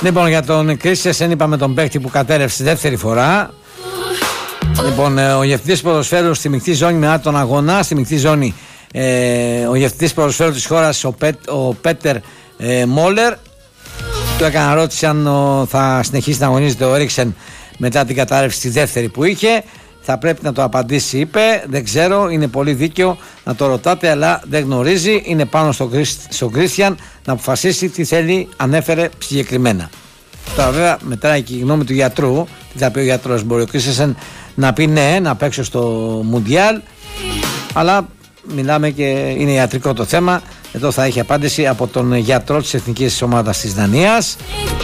Λοιπόν, για τον Κρίστιανσεν είπαμε τον παίκτη που κατέρευσε δεύτερη φορά. Λοιπόν, ο διευθυντής ποδοσφαίρου στη μεικτή ζώνη μετά τον αγώνα, στη μεικτή ζώνη ο διευθυντής ποδοσφαίρου της χώρας, ο Πέτερ Μόλερ, του έκανα ερώτηση αν θα συνεχίσει να αγωνίζεται ο Έριξεν μετά την κατάρρευση τη δεύτερη που είχε. Θα πρέπει να το απαντήσει, είπε. Δεν ξέρω, είναι πολύ δίκαιο να το ρωτάτε, αλλά δεν γνωρίζει. Είναι πάνω στον Κρίστιαν να αποφασίσει τι θέλει, ανέφερε συγκεκριμένα. Τώρα βέβαια μετράει και η γνώμη του γιατρού. Τι θα πει ο γιατρός? Μπορεί ο Κρίστιανσεν να πει ναι, να παίξω στο Μουντιάλ, αλλά μιλάμε και είναι ιατρικό το θέμα. Εδώ θα έχει απάντηση από τον γιατρό της εθνικής ομάδας της Δανίας.